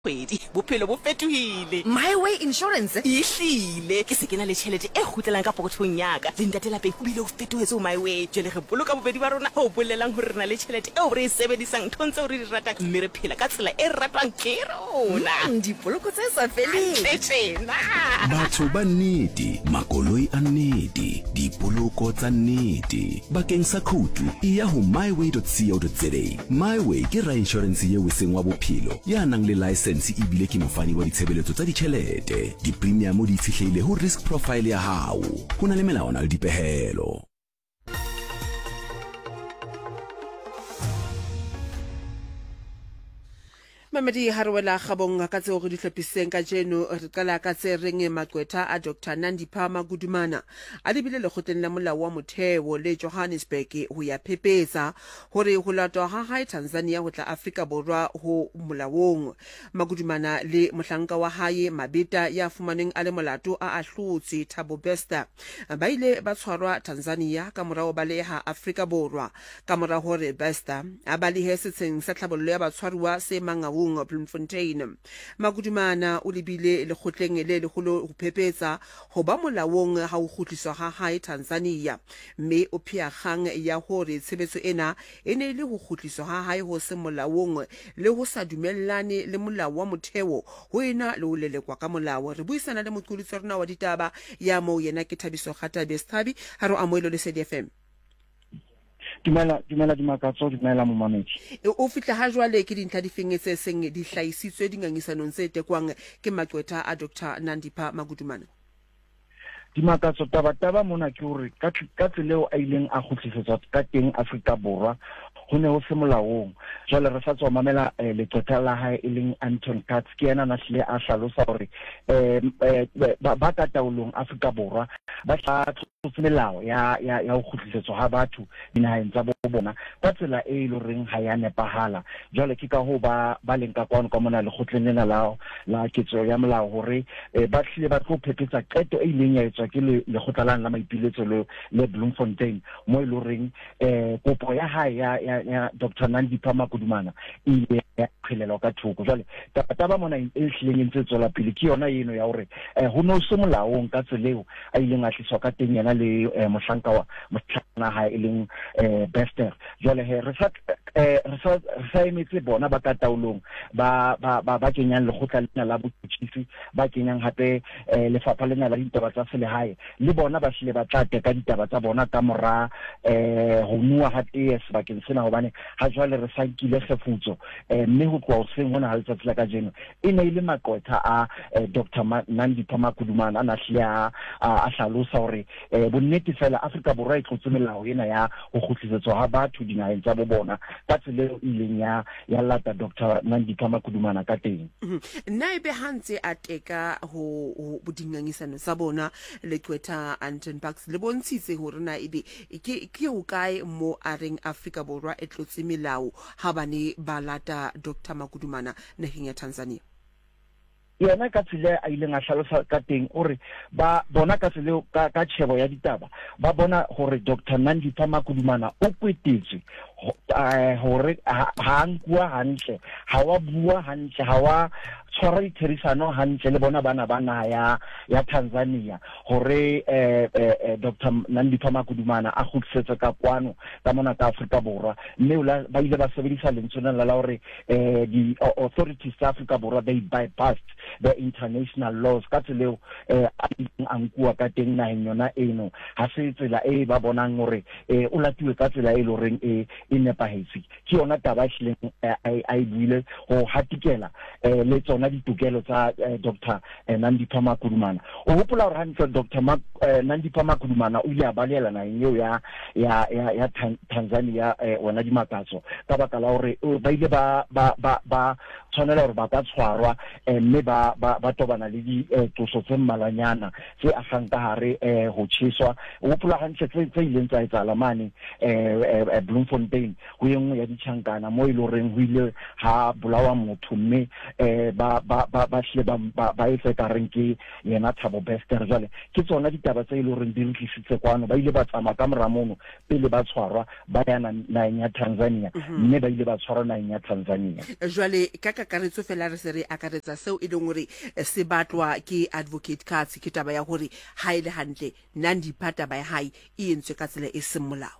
kgwedi bophelo bo fetohile. My Way Insurance Ehlile ke se ke na le tšhelete e kgutlelang ka pokothong ya ka le ntate lapeng o bile o fetohetse My Way jwale re boloka bobedi ba rona ho bolelang hore re na le tšhelete eo re e sebedisang nthong tseo re di ratang mme re phela ka tsela e ratwang ke rona. dipoloko tse sa feleng. Tjena batho ba nnete makoloi a nnete dipoloko tsa nnete bakeng sa khoutu e ya ho myway.co.za. My Way ke ra insurance ye weseng wa bophelo ya nang le license ebile ke mofani wa ditshebeletso tsa ditjhelete. Di-premium di fihlile ho risk profile ya hao. Ho na le melawana le dipehelo. Mamadi Harwela Khabong ka tseo re di hlophiseng ka jeno re qala ka tse reng maqwetha a Dr Nandipha Magudumana a lebile lekgotleng la molao wa motheo le Johannesburg ho ya phepetsa hore ho latwa ha hae Tanzania ho tla Afrika Borwa ho molaong. Magudumana le mohlanka wa hae Mabeta ya fumaneng a le molato a ahlotse Thabo Bester ba ile ba tshwarwa Tanzania ka morao ba leha Afrika Borwa ka morao hore Bester a balehe setseng sa tlhabollo ya batshwaruwa se Mangaung Bloemfontein. Magudumana o lebile lekgotleng le leholo ho phepetsa ho ba molaong ha o kgutliswa ha hae Tanzania mme o phea kgang ya hore tshebetso ena e ne le ho kgutliswa ha hae ho se molaong le ho sa dumellane le molao wa motheo ho ena le ho lelekwa ka molao. Re buisana le moqolotsi rona wa ditaba ya mo yena ke Thabiso Kgathabe Stabi haro amoelo le CDFM. Dumela dumela momamedi. O fitla ha jwale ke dintlha di fengetse seng di hlaisitswe dingangisanong tse tekwang ke maqwetha a Dr Nandipha Magudumana. Dimakatso taba mona ke hore ka tseleo a ileng a kgutlisetswa ka teng Afrika Borwa ho ne ho se molaong. Jwale re sa tswa mamela leqwetha la hae e leng Anton Katz ke yena na hlile a hlalosa hore ba ka taolong Afrika Borwa ba tla tlotse melao ya ho kgutlisetswa ha batho dinaheng tsa bona ka tsela e le reng ha ya nepahala. Jwale ke ka ho ba leng ka kwano ka mona le kgotleng lena la ketso ya molao hore ba hlile ba tlo phephetsa qeto e ileng ya etswa ke lekgotla la maipiletso le Bloemfontein mo e le reng kopo ya hae ya Dr Nandipha Magudumana ile ya phelelwa ka thoko. Jwale taba mona e hlileng ntse tswela pele ke yona eno ya hore ho no se molaong ka tseleo a ileng a hliswa ka teng yena le mohlanka wa mohlana hae e leng Bester. Jwale re sa emetse bona ba ka taolong ba kenyang lekgotla lena la botjhisi ba kenyang hape lefapha lena la ditaba tsa selehae le bona ba hlile ba tla teka ditaba tsa bona ka mora ho nua ha TS bakeng sena hobane ha jwale re sa nkile kgefutso mme ho tloha hoseng hona ha letsatsi la kajeno e ne ile maqwetha a Dr Nandipha Magudumana a hlile a hlalosa hore bonnete fela Afrika Borwa e tlotse melao ena ya ho kgutlisetswa ha batho dinaheng tsa bona ka tsela e ileng ya lata Dr Nandipha Magudumana ka teng. Nna ebe hantse a teka ho bodingangisano sa bona leqwetha Anton Parks le bontshitse hore na ebe ke ho kae mo a reng Afrika Borwa e tlotse melao ha bane ba lata Dr Magudumana naheng ya Tanzania. Yena ka tsela a ileng a hlalosa ka teng hore ba bona ka tsela ka tshebo ya ditaba ba bona hore Dr Nandipha Magudumana o kwetetswe hore ha nkua hantle ha wa bua hantle ha wa tshwara ditherisano hantle le bona bana ya Tanzania hore Dr Nandipha Magudumana a kgutlisetswe ka kwano ka mona ka Afrika Borwa mme ba ile ba sebedisa lentswe la hore the authorities tsa Afrika Borwa they bypassed the international laws ka tseleo a nkua ka teng naheng yona eno ha se tsela e ba bonang hore o latiwe ka tsela e loreng e nepahetse ke yona taba hlileng a buile ho hatikela le tsona ditokelo tsa Dr Nandipha Magudumana. O hopola hore hantle Dr Nandipha Magudumana o ile a balela naheng eo ya Tanzania wona dimakatso ka baka la hore ba ile ba tshwanela hore ba ka tshwarwa mme ba ba tobana le di tsoso tse mmalanyana tse agang ka hare ho tjheswa o pula hantle tse ileng tsa etsala mane Bloemfontein ho yengwe ya ditjhankana mo ile reng ho ile ha bulawa motho mme ba hle ba etsa ka reng ke yena Thabo Bester jwale ke tsona ditaba tse ile reng di re tlisitse kwano ba ile ba tsama ka moramono pele ba tshwarwa ba yana naheng ya Tanzania mme ba ile ba tshwarwa naheng ya Tanzania jwale ka kakaretso fela re se re akaretsa seo e leng hore se batlwa ke Advocate Katsi ke taba ya hore ha ile hantle Nandi Phata ba hae e entswe ka tsela e seng molao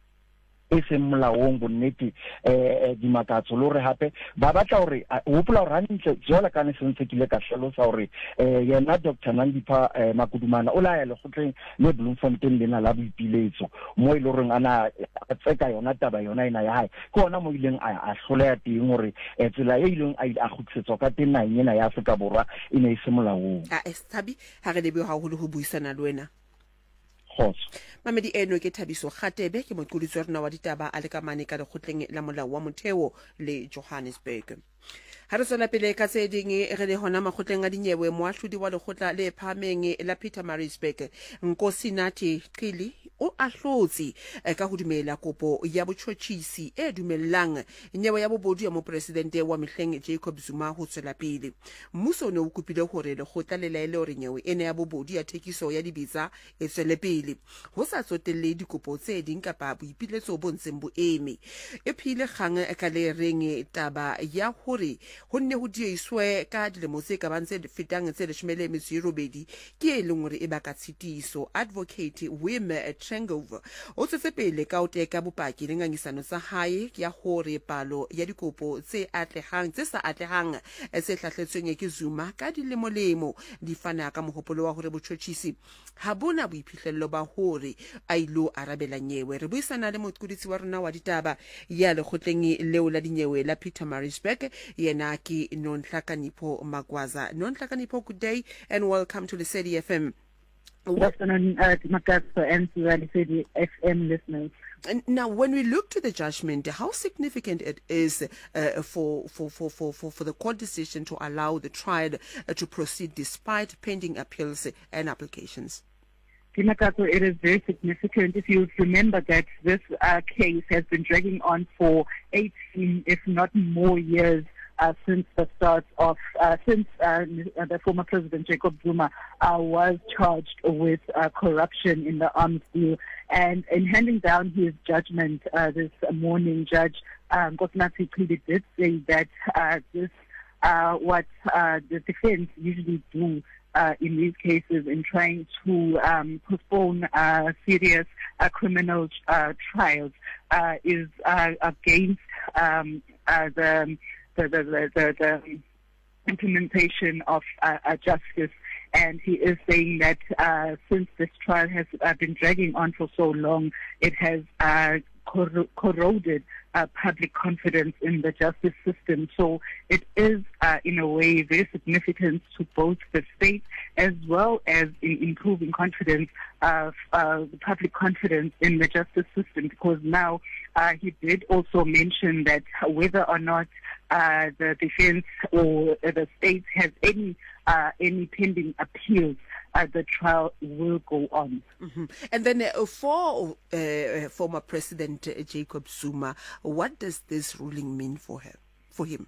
e seng molaong bonnete di makatso lo re hape ba batla hore o hopola hore hantle jwale ka ne sentse kile ka hlalosa hore yena Dr Nandipha Makudumana o la ya le kgotleng le Bloemfontein lena la boipiletso mo ile reng ana tseka yona taba yona ina ya hae ke ona mo ileng a hloleha teng hore tsela e ileng a khutsetswa ka teng naheng ena ya Afrika Borwa e ne e se molaong Thabi ha re lebe haholo ho buisana le wena khotso Mamedi eno ke Thabiso Kgatebe ke moqolotsi wa rona wa ditaba a le ka mane ka lekgotleng la molao wa motheo le Johannesburg ha re sola pele ka tse ding re le hona makgotleng a dinyewe moahlodi wa lekgotla le phameng la Pietermaritzburg Nkosi Nathi Qili o ahlotse ka ho dumela kopo ya botjhotjhisi e dumellang nyewe ya bobodu ya mopresidente wa Mehleng Jacob Zuma ho tswela pele mmuso o ne o kopile hore lekgotla le laele hore nyewe ene ya bobodu ya thekiso ya dibitsa e tswele pele ho sa tsotelle dikopo tse ding kapa boipiletso bo ntseng bo eme e phile kgang ka le reng taba ya hore ho nne ho dieswe ka dilemo tse ka bang tse fetang tse 18 ke e leng hore e baka tshitiso Advocate Wim Trengove o tsetse pele ka o teka bopaki le ngangisano tsa hae ya hore palo ya dikopo tse sa atlehang se hlahletsweng ke Zuma ka dilemolemo di fana ka mohopolo wa hore botjhotjhisi ha bona boiphihlello ba hore a ilo arabela nyewe re buisana le moqolotsi wa rona wa ditaba ya lekgotleng leo la dinyewe la Pietermaritzburg yena ke Nonhlakanipho Magwaza. Nonhlakanipho, good day and welcome to Lesedi FM. Good afternoon, Makatso and to Lesedi FM listeners. And now, when we look to the judgment, how significant it is for the court decision to allow the trial to proceed despite pending appeals and applications? Timakato, it is very significant. If you remember that this case has been dragging on for 18, if not more years, since the start of, since the former President Jacob Zuma was charged with corruption in the arms deal. And in handing down his judgment this morning, Judge Nkosi Nathi Qili did say that what the defense usually do in these cases in trying to postpone serious criminal trials is against the implementation of justice. And he is saying that since this trial has been dragging on for so long, it has corroded public confidence in the justice system. So it is, in a way, very significant to both the state as well as in improving confidence of the public confidence in the justice system, because now he did also mention that whether or not the defense or the state has any pending appeals, the trial will go on. Mm-hmm. And then for former President Jacob Zuma, what does this ruling mean for him?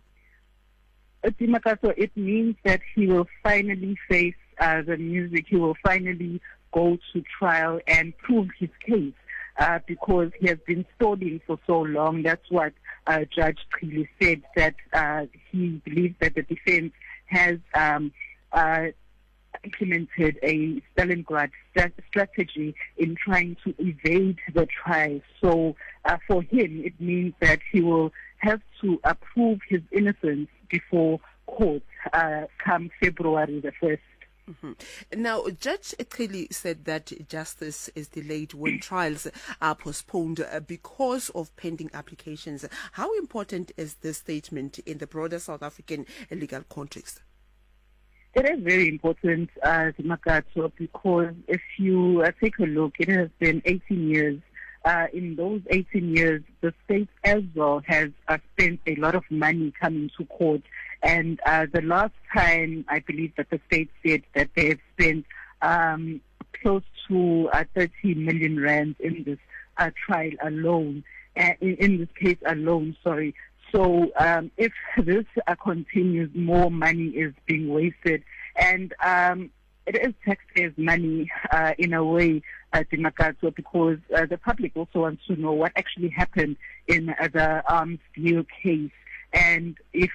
It means that he will finally face the music. He will finally go to trial and prove his case, because he has been stalling for so long. That's what Judge Qili said, that he believes that the defense has implemented a Stalingrad strategy in trying to evade the trial. So for him, it means that he will have to prove his innocence before court come February the 1st. Mm-hmm. Now, Judge Qili said that justice is delayed when trials are postponed because of pending applications. How important is this statement in the broader South African legal context? It is very important, Makato, because if you take a look, it has been 18 years. In those 18 years, the state as well has spent a lot of money coming to court, And the last time, I believe that the state said that they have spent close to 30 million rands in this trial alone, in this case alone, sorry. So if this continues, more money is being wasted. And it is taxpayers' money in a way, Dimakatso, because the public also wants to know what actually happened in the arms deal case. And if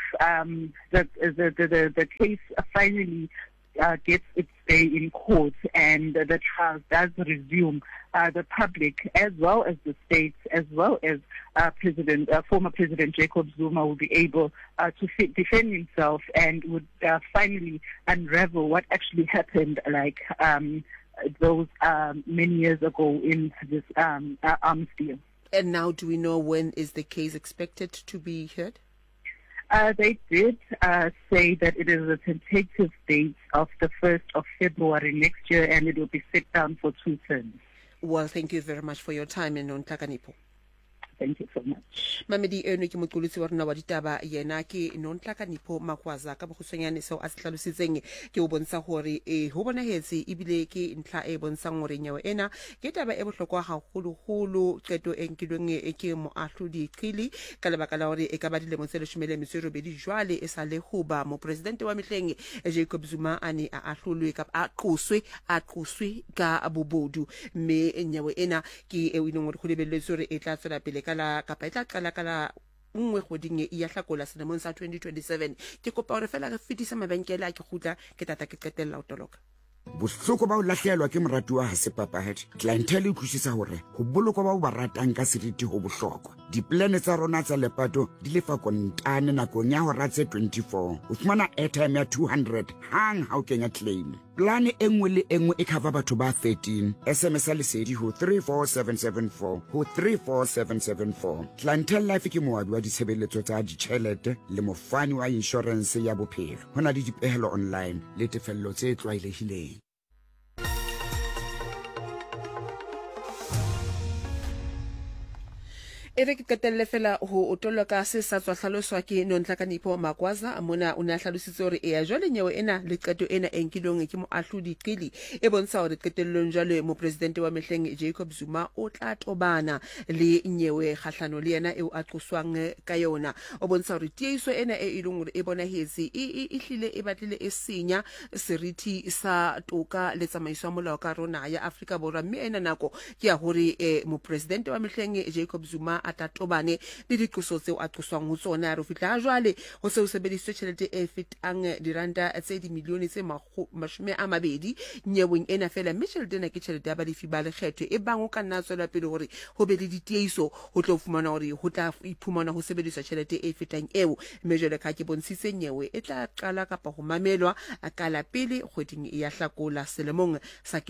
the case finally gets its day in court and the trial does resume, the public, as well as the states, as well as former President Jacob Zuma will be able to defend himself and would finally unravel what actually happened, like those many years ago in this arms deal. And now, do we know when is the case expected to be heard? They did say that it is a tentative date of the 1st of February next year, and it will be set down for 2 terms. Well, thank you very much for your time, Nonhlaka Nipho. Thank you so much. Mamedi eno ke motlolotsi wa rona wa ditaba yena ke Nonhlaka Nipho Magwaza ka bogusonyane seo a se tlhalositseng ke o bontsha gore ho bonahetse ebile ke ntla e bontshang gore nyewe ena ke taba e bohlokwa haholo qeto e nkilweng e ke moahlodi Qili ka lebaka la gore e ka ba dilemo tse 17 jwale e sa le hoba mo president wa mehleng Jacob Zuma ane a ahlolwe ka a qoswe ka bobodu mme nyewe ena ke e winong gore go lebelletswe gore e tla tswela pele kapa e tla qala kala nngwe goding e ya hlakola selemong sa 2027 ke kopa gore fela re fitisa mabenkele a ke gutla ke tata ke qetella o toloka bohloko ba o lahlehelwa ke moratuwa ha se papahadi clientele e utlwisisa hore ho bolokwa ba o ba ratang ka seriti ho bohlokwa diplane tsa rona tsa lepato di lefa kontane nakong ya hora tse 24 o fumana airtime ya 200 hang ha o kenya claim plane engwe le engwe e cover batho ba 13 SMS lesedi ho 34774 ho 34774 clientele life ke moabi wa ditshebeletso tsa ditjhelete le mofani wa insurance ya bophelo hona le dipehelo online le tefello tse tlwaelehileng. Ere ke qetelle fela ho otoloka se sa tswa hlaloswa ke Nonhlaka Nipho Magwaza mona o ne a hlalositse hore e ya jwale nyewe ena le qeto ena e nkilweng ke moahlodi Qili e bontsha hore qetellong jwale mo president wa mehleng Jacob Zuma o tla tobana le nyewe kgahlano le yena eo a qoswang ka yona o bontsha hore tieso ena e ileng hore e bonahetse e hlile e batlile e senya seriti sa toka le tsamaiso ya molao ka rona ya Afrika Borwa mme ena nako ke ya hore mo president wa mehleng Jacob Zuma a tatobane le diqoso tseo a qoswang ho tsona re fitla jwale ho se o sebedisitswe tjhelete e fetang diranta tse dimilione tse 20 nyeweng ena fela mme tjhelete ena ke tjhelete ya balefi ba lekgetho e bang o ka nna tswela pele hore ho be le ditieso ho tlo fumana hore ho tla iphumana ho sebediswa tjhelete e fetang eo mme jwale ka ke bontshitse nyewe e tla qala kapa ho mamelwa ka la pele kgweding ya Hlakola selemong sa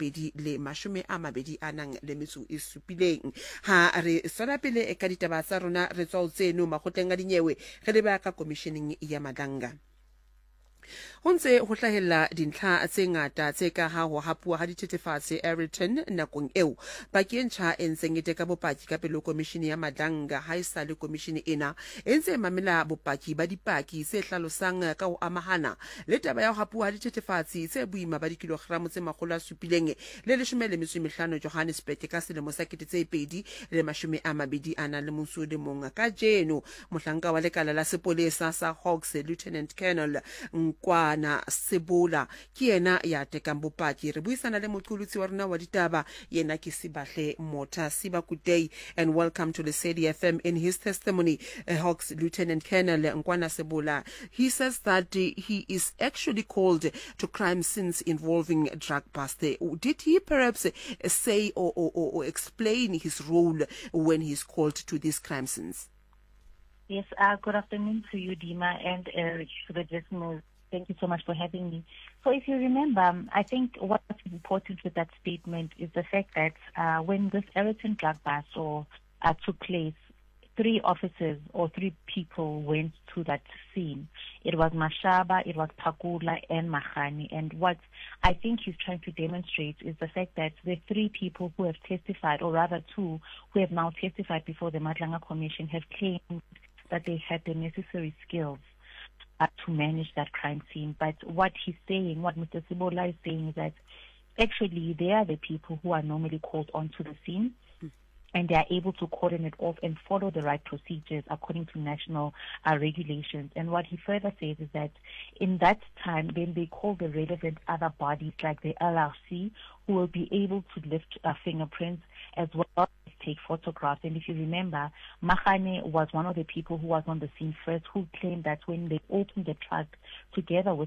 2027 ha re sola pele ka ditaba tsa rona re tswa o tseno magotleng a dinyewe re leba ka commissioning ya Madanga ho ntse ho hlahella dintlha tse ngata tse ka ha ho hapua ha dithethefatse Airton nakong eo bakentjha e ntseng e teka bopaki ka pele commission ya Madanga ha isa le commission ena e ntse mamela bopaki ba dipaki se hlalosang ka ho amahana le taba ya ho hapua ha dithethefatse tse buima ba dikilogram tse 700 le 15 Johannesburg ka selemo sa 2020 ana le monsu le monga ka jeno mohlanka wa lekala la sepolesa sa Hawks Lieutenant Colonel Nkwana Sebola ke yena ya tekang bopaki re buisana le moqolotsi wa rona wa ditaba yena ke Sibahle Mota. Siba, good day and welcome to the Lesedi FM. In his testimony, Hawks Lieutenant Colonel Nkwana Sebola, he says that he is actually called to crime scenes involving drug bust. Did he perhaps say or explain his role when he's called to these crime scenes? Yes, good afternoon to you, Dima, and to the listeners. Thank you so much for having me. So if you remember, I think what's important with that statement is the fact that when this Airton drug bust took place, 3 officers or 3 people went to that scene. It was Mashaba, it was Pakula, and Mahani. And what I think he's trying to demonstrate is the fact that the 3 people who have testified, or rather 2 who have now testified before the Madlanga Commission, have claimed that they had the necessary skills to manage that crime scene. But what he's saying, what Mr. Sibola is saying, is that actually they are the people who are normally called onto the scene, and they are able to coordinate off and follow the right procedures according to national regulations. And what he further says is that in that time, then they call the relevant other bodies like the LRC, who will be able to lift fingerprints as well as take photographs. And if you remember, Mahane was one of the people who was on the scene first, who claimed that when they opened the truck together with